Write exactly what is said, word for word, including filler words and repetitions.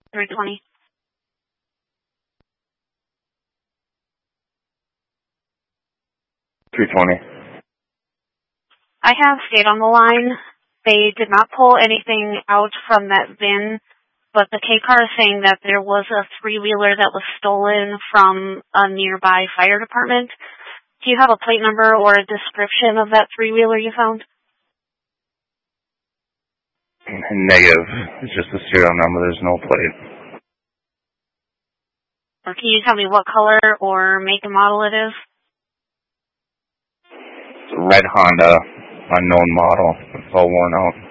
three twenty. three twenty. I have State on the line. They did not pull anything out from that bin, but the K-car is saying that there was a three-wheeler that was stolen from a nearby fire department. Do you have a plate number or a description of that three-wheeler you found? Negative. It's just a serial number. There's no plate. Or can you tell me what color or make and model it is? It's a red Honda, unknown model. It's all worn out.